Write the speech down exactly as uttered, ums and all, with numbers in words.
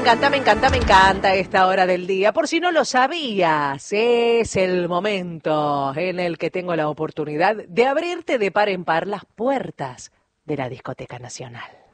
encanta, me encanta, me encanta esta hora del día. Por si no lo sabías, es el momento en el que tengo la oportunidad de abrirte de par en par las puertas de la Discoteca Nacional.